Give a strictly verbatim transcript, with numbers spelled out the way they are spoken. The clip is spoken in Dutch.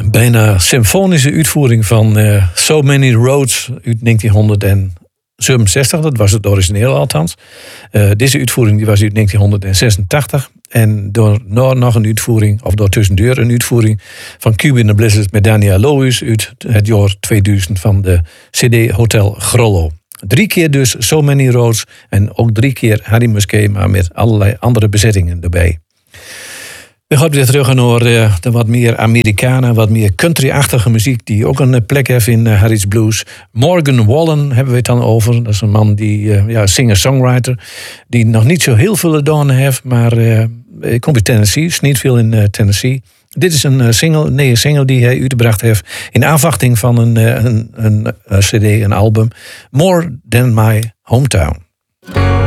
bijna symfonische uitvoering van uh, So Many Roads uit negentienhonderdzevenenzestig. Dat was het origineel althans. Uh, deze uitvoering die was uit negentienhonderdzesentachtig. En door nog een uitvoering, of door tussendoor een uitvoering van Cuban the Blizzard met Daniel Lohuis uit het jaar tweeduizend van de C D Hotel Grollo. Drie keer dus So Many Roads en ook drie keer Harry Musquet, maar met allerlei andere bezettingen erbij. We gaan weer terug naar uh, de wat meer Amerikanen, wat meer country-achtige muziek die ook een plek heeft in uh, Harry's Blues. Morgan Wallen hebben we het dan over. Dat is een man die, uh, ja, singer-songwriter, die nog niet zo heel veel gedaan heeft, maar uh, ik kom uit Tennessee, is niet veel in uh, Tennessee. Dit is een uh, single, nee, een single die hij uitgebracht heeft in aanvachting van een, uh, een, een, een C D, een album, More Than My Hometown.